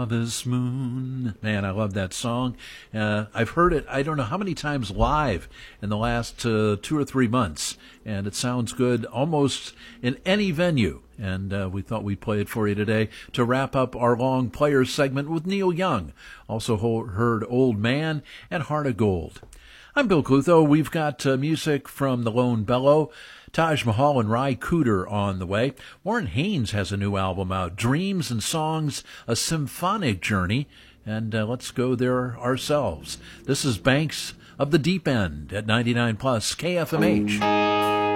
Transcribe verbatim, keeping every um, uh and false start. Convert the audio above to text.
Harvest Moon. Man, I love that song. Uh, I've heard it, I don't know how many times live in the last uh, two or three months, and it sounds good almost in any venue. And uh, we thought we'd play it for you today to wrap up our long players segment with Neil Young. Also ho- heard Old Man and Heart of Gold. I'm Bill Clutho. We've got uh, music from The Lone Bellow, Taj Mahal and Ry Cooder on the way. Warren Haynes has a new album out, Dreams and Songs, A Symphonic Journey, and uh, let's go there ourselves. This is Banks of the Deep End at ninety-nine plus K F M H.